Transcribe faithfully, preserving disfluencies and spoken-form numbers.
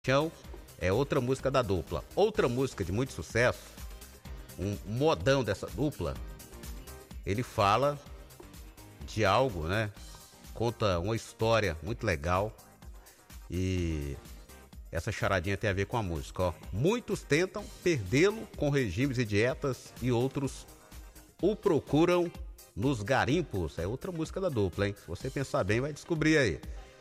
Chão é outra música da dupla. Outra música de muito sucesso, um modão dessa dupla, ele fala de algo, né? Conta uma história muito legal e essa charadinha tem a ver com a música, ó. Muitos tentam perdê-lo com regimes e dietas e outros o procuram nos garimpos. É outra música da dupla, hein? Se você pensar bem, vai descobrir aí.